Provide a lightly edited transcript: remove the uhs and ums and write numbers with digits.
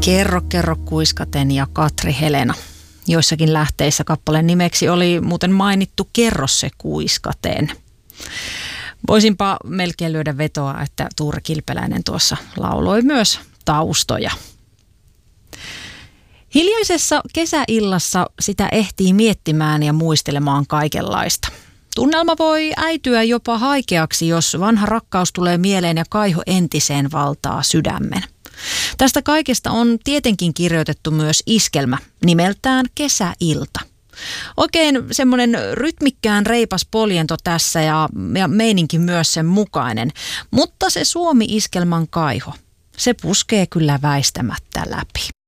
Kerro, kerro kuiskaten ja Katri Helena. Joissakin lähteissä kappaleen nimeksi oli muuten mainittu Kerro se kuiskaten. Voisinpa melkein lyödä vetoa, että Tuure Kilpeläinen tuossa lauloi myös taustoja. Hiljaisessa kesäillassa sitä ehtii miettimään ja muistelemaan kaikenlaista. Tunnelma voi äityä jopa haikeaksi, jos vanha rakkaus tulee mieleen ja kaiho entiseen valtaa sydämen. Tästä kaikesta on tietenkin kirjoitettu myös iskelmä nimeltään Kesäilta. Oikein semmoinen rytmikkään reipas poljento tässä ja meininki myös sen mukainen, mutta se Suomi-iskelman kaiho, se puskee kyllä väistämättä läpi.